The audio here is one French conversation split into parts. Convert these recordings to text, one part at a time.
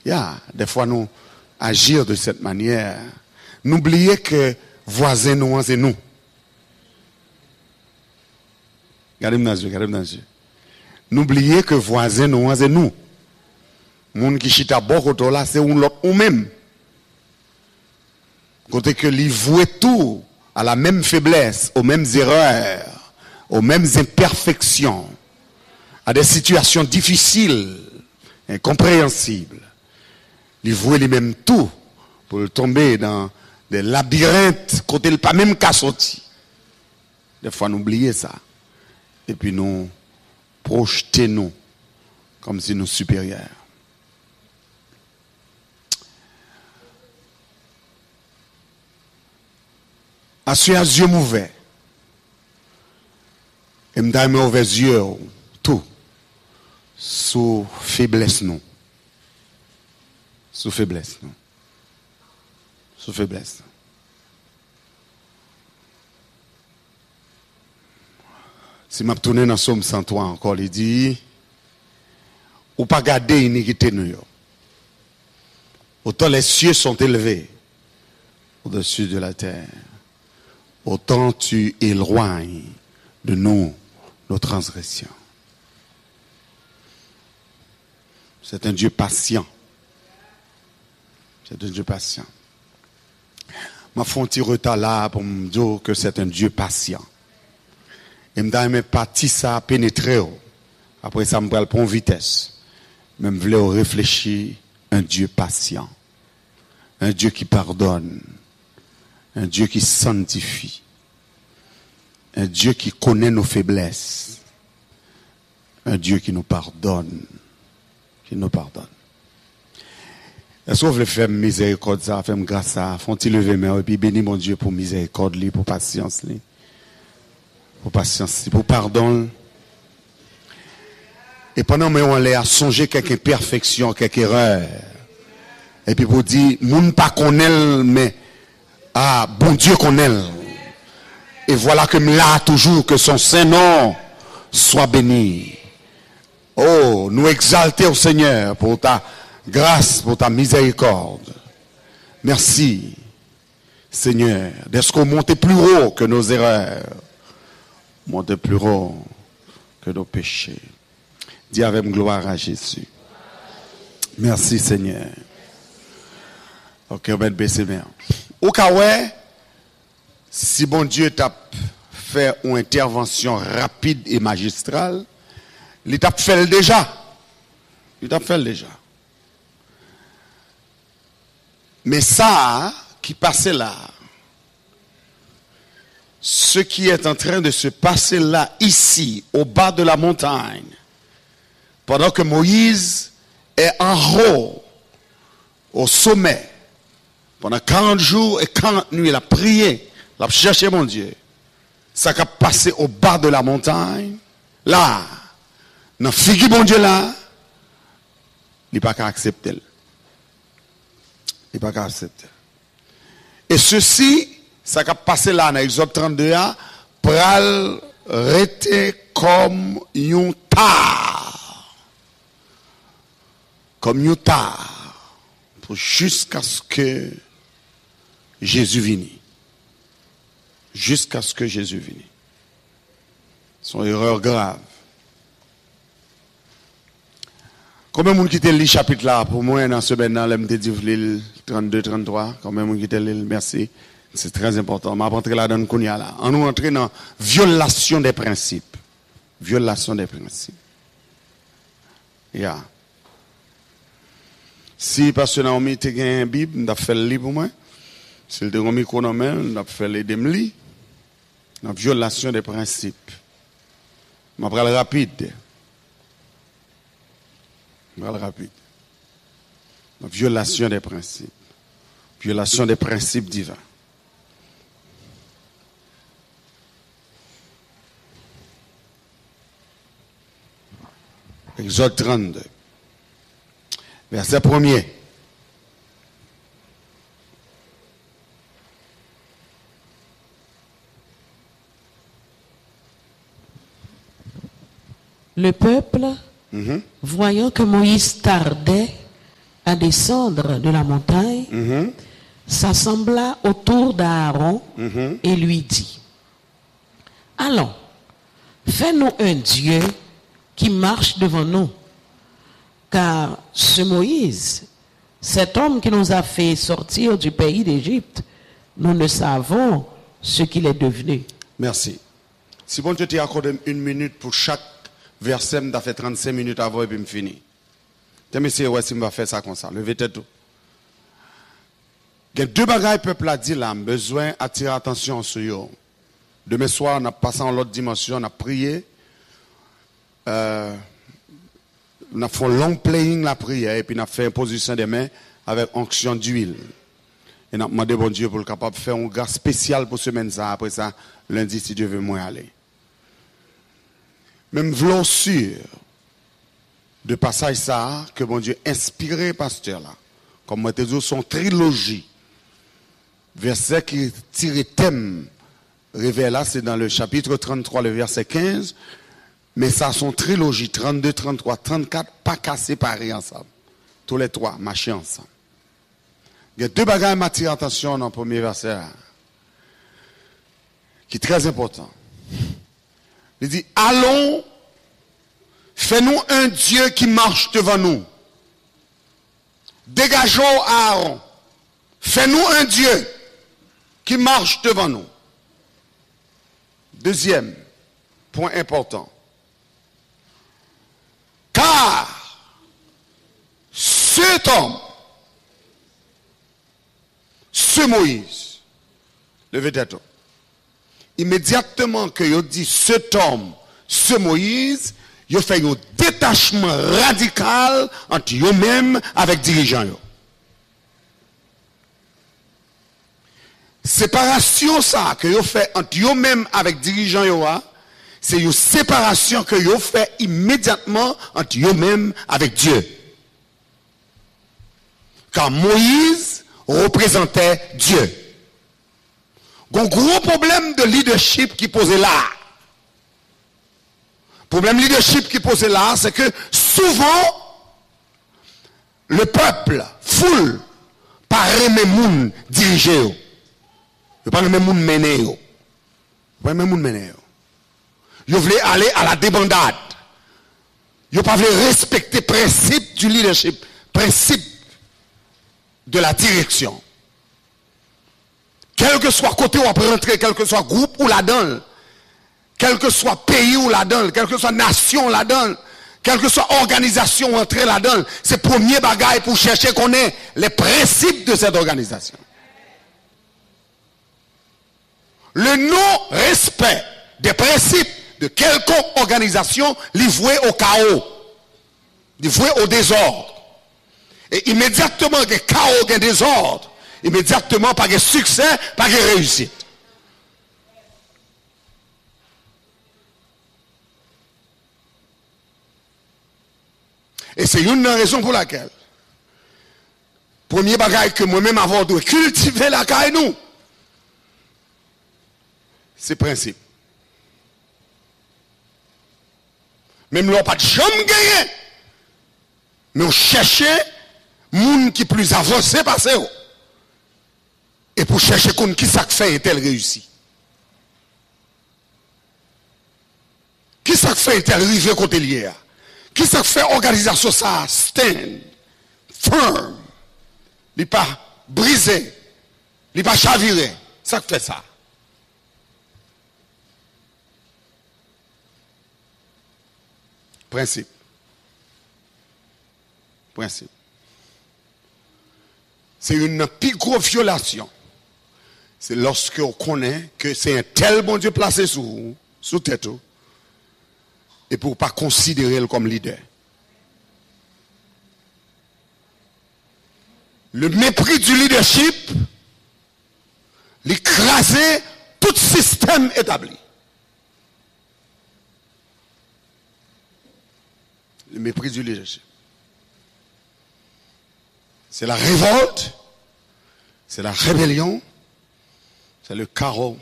Des fois, nous agir de cette manière. N'oubliez que voisins nous, c'est nous. Regardez-moi dans les yeux. N'oubliez que voisins nous, c'est nous. Moun qui chita beaucoup là, c'est l'autre ou même. Côté que lui vouait tout à la même faiblesse, aux mêmes erreurs, aux mêmes imperfections, à des situations difficiles, incompréhensibles. Il vouait lui-même tout pour tomber dans des labyrinthes côté le pas même qu'à sortir. Des fois, nous oublions ça. Et puis nous projetons nous comme si nous supérieurs. Assurez les yeux ouverts. Et me donne ouverts yeux tout sous faiblesse nous. Sous faiblesse nous. Sous faiblesse. Si je tourne dans Somme 103 encore, il dit, ou pas garder iniquité nous. Autant les cieux sont élevés au-dessus de la terre, autant tu éloignes de nous nos transgressions. C'est un Dieu patient. C'est un Dieu patient. Je fais un petit retard là pour me dire que c'est un Dieu patient. Et je me parti ça pénétrer. Après ça, je me prends en vitesse. Mais je voulais réfléchir un Dieu patient. Un Dieu qui pardonne. Un Dieu qui sanctifie. Un Dieu qui connaît nos faiblesses. Un Dieu qui nous pardonne. Qui nous pardonne. Est-ce que vous voulez faire miséricorde ça, faire grâce ça, font-ils lever main et puis bénir mon Dieu pour miséricorde, pour patience, pour patience, pour pardon. Et pendant que on a songé quelques imperfections, quelques erreurs, et puis pour dire, moun pas connaît, mais bon Dieu connaît. Et voilà que là toujours que son Saint-Nom soit béni. Oh, nous exalter au Seigneur pour ta grâce, pour ta miséricorde. Merci, Seigneur, d'être qu'on monte plus haut que nos erreurs. Monte plus haut que nos péchés. Dis avec gloire à Jésus. Merci, Seigneur. Ok, on va baisser bien. Au cas où, si bon Dieu t'a fait une intervention rapide et magistrale, il t'a fait déjà. Il t'a fait déjà. Mais ça, qui passait là, ce qui est en train de se passer là, ici, au bas de la montagne, pendant que Moïse est en haut, au sommet, pendant 40 jours et 40 nuits, il a prié, il a cherché mon Dieu. Ça qui a passé au bas de la montagne, là, dans la figure mon Dieu là, il n'est pas qu'à accepter. Il n'est pas qu'à accepter. Et ceci, ça qui a passé là dans Exode 32, pral rete comme un tar. Comme un tar. Jusqu'à ce que Jésus vienne. Jusqu'à ce que Jésus vienne. C'est une erreur grave. Combien de monde qui te lit chapitre là pour moi dans ce maintenant là me dit l'île 32 33 combien de monde qui te lit merci c'est très important m'a rentrer là dans Kounia là on nous entrer dans violation des principes si parce que Naomi te gagne une Bible n'a fait le livre pour moi s'il te remis chronomètre n'a fait les demli dans violation des principes m'a pral rapide. Rapide. Violation des principes. Violation des principes divins. Exode 32. Verset 1er. Le peuple, voyant que Moïse tardait à à descendre de la montagne, s'assembla autour d'Aaron et lui dit, allons, fais-nous un Dieu qui marche devant nous, car ce Moïse, cet homme qui nous a fait sortir du pays d'Égypte, nous ne savons ce qu'il est devenu. Merci. Si bon Dieu t'accorde une minute pour chaque verset, m'a fait 35 minutes avant et puis me finir. T'as monsieur ouais si m'a faire ça comme ça. Levez tête tout. Il y a deux bagages peuple a dit là, besoin attirer attention sur eux. Demain soir, on a passé en l'autre dimension, on a prié. On a fait long playing la prière et puis on a fait imposition des mains avec onction d'huile. Et on a demandé bon Dieu pour le capable de faire un gars spécial pour semaine ça. Après ça, lundi, si Dieu veut, moi aller. Même v'lon sûr de passage ça, que bon Dieu inspiré pasteur là. Comme moi te dis, son trilogie. Verset qui tire thème révèle là, c'est dans le chapitre 33, le verset 15. Mais ça, son trilogie 32, 33, 34, pas qu'à séparer ensemble. Tous les trois, marcher ensemble. Il y a deux bagages qui m'attirent l'attention dans le premier verset, qui est très important. Il dit, allons, fais-nous un Dieu qui marche devant nous. Dégageons Aaron. Fais-nous un Dieu qui marche devant nous. Deuxième point important. Car cet homme, ce Moïse, levez tête. Immédiatement que il dit cet homme, ce Moïse, il fait un détachement radical entre eux-mêmes avec dirigeants. Séparation ça que vous fait entre eux-mêmes avec dirigeants, c'est une séparation que vous fait immédiatement entre eux-mêmes avec Dieu. Car Moïse représentait Dieu. Un gros problème de leadership qui posait là. Problème leadership qui posait là, c'est que souvent, le peuple, foule, par les moun diriger. Pas les moun mener. Pas les moun mener. Ils voulaient aller à la débandade. Ils ne pas respecter le principe du leadership, principe de la direction. Quel que soit côté où on peut rentrer, quel que soit groupe ou la donne, quel que soit pays ou la donne, quelle que soit nation la donne, quelle que soit organisation ou entrer la donne, c'est le premier bagage pour chercher qu'on ait les principes de cette organisation. Le non-respect des principes de quelconque organisation livré au chaos, livré au désordre. Et immédiatement que chaos, un désordre, immédiatement pas de succès, pas de réussite. Et c'est une raison pour laquelle, premier bagage que moi-même avons dû cultiver la caille nous, c'est principe. Même là, pas de jamais gagné. Mais on cherchait moun qui plus avancé passé. Et pour chercher qui ça fait est-elle réussi. Qui ça fait est-elle arrivé côté lié. Qui ça fait organisation ça stand firm. Il pas brisé, il pas chaviré. Ça fait ça. Principe. Principe. C'est une plus grosse violation. C'est lorsque on connaît que c'est un tel bon Dieu placé sous tête et pour ne pas considérer le comme leader. Le mépris du leadership, l'écraser tout système établi. Le mépris du leadership. C'est la révolte, c'est la rébellion, c'est le chaos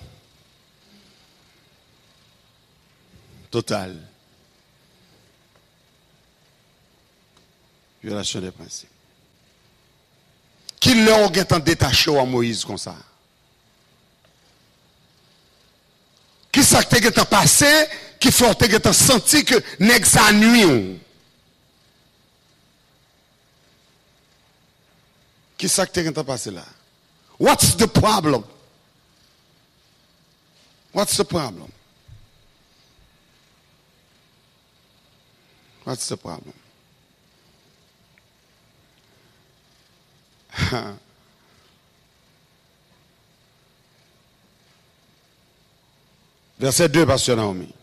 total. Violation des principes. Qui leur ont détaché à Moïse comme ça? Qui ça que tu passé, qui fait que tu senti que n'est nuit? Qui ça que tu passé là? What's the problem? What's the problem? What's the problem? Verset 2, Pasteur Naomi.